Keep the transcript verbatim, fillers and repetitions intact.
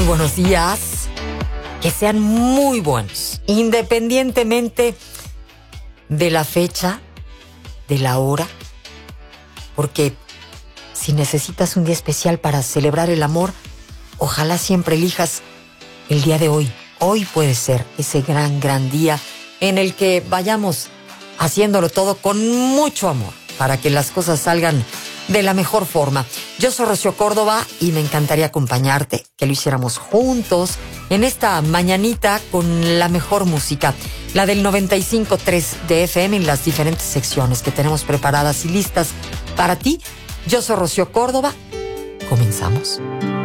buenos días. Que sean muy buenos, independientemente de la fecha, de la hora, porque si necesitas un día especial para celebrar el amor, ojalá siempre elijas el día de hoy. Hoy puede ser ese gran, gran día en el que vayamos haciéndolo todo con mucho amor para que las cosas salgan de la mejor forma. Yo soy Rocío Córdoba y me encantaría acompañarte, que lo hiciéramos juntos en esta mañanita con la mejor música, la del noventa y cinco punto tres de F M en las diferentes secciones que tenemos preparadas y listas para ti. Yo soy Rocío Córdoba. Comenzamos.